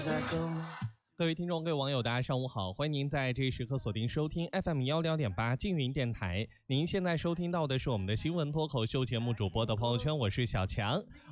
各位听众，各位网友，大家上午好，欢迎您在这一时刻锁定收听 FM106.8 静云电台。您现在收听到的是我们的新闻脱口秀节目主播的朋友圈，我是小强。